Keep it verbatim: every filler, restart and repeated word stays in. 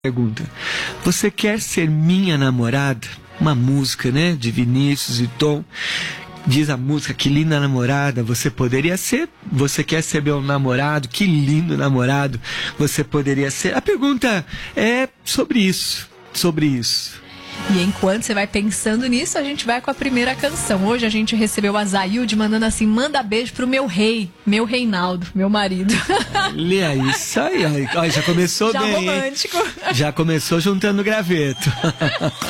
Pergunta: você quer ser minha namorada? Uma música, né? De Vinícius e Tom. Diz a música: que linda namorada você poderia ser. Você quer ser meu namorado? Que lindo namorado você poderia ser. A pergunta é sobre isso. Sobre isso. E enquanto você vai pensando nisso, a gente vai com a primeira canção. Hoje a gente recebeu a Zailde mandando assim: manda beijo pro meu rei, meu Reinaldo, meu marido. Olha isso aí, ó, já começou já bem. Romântico. Já começou juntando graveto.